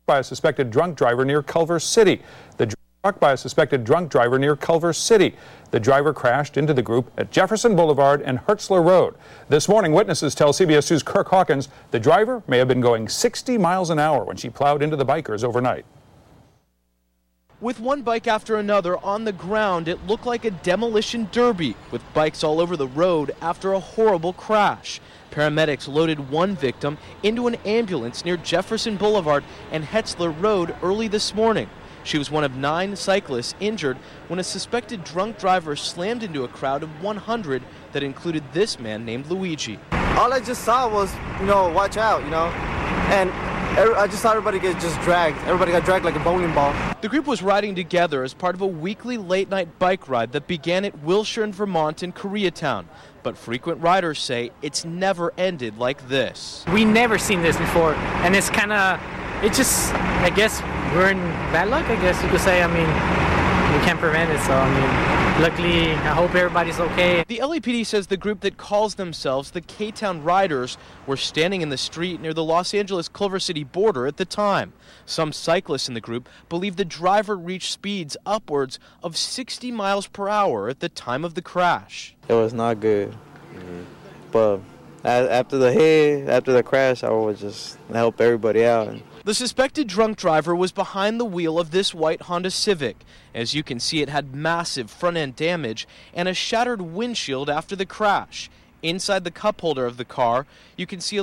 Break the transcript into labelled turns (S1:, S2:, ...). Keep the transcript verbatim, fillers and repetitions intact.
S1: by a suspected drunk driver near Culver City. The struck by a suspected drunk driver near Culver City. The driver crashed into the group at Jefferson Boulevard and Hertzler Road. This morning, witnesses tell C B S two's Kirk Hawkins the driver may have been going sixty miles an hour when she plowed into the bikers overnight.
S2: With one bike after another on the ground, it looked like a demolition derby, with bikes all over the road after a horrible crash. Paramedics loaded one victim into an ambulance near Jefferson Boulevard and Hertzler Road early this morning. She was one of nine cyclists injured when a suspected drunk driver slammed into a crowd of one hundred that included this man named Luigi.
S3: All I just saw was, you know, watch out, you know, and I just saw everybody get just dragged. Everybody got dragged like a bowling ball.
S2: The group was riding together as part of a weekly late-night bike ride that began at Wilshire in Vermont and Koreatown. But frequent riders say it's never ended like this.
S4: We never seen this before, and it's kind of, it just, I guess, we're in bad luck, I guess you could say. I mean, we can't prevent it, so I mean, luckily, I hope everybody's okay.
S2: The L A P D says the group that calls themselves the K-Town Riders were standing in the street near the Los Angeles-Culver City border at the time. Some cyclists in the group believe the driver reached speeds upwards of sixty miles per hour at the time of the crash.
S5: It was not good, mm-hmm. but after the hit, after the crash, I would just help everybody out.
S2: The suspected drunk driver was behind the wheel of this white Honda Civic. As you can see, it had massive front-end damage and a shattered windshield after the crash. Inside the cup holder of the car, you can see a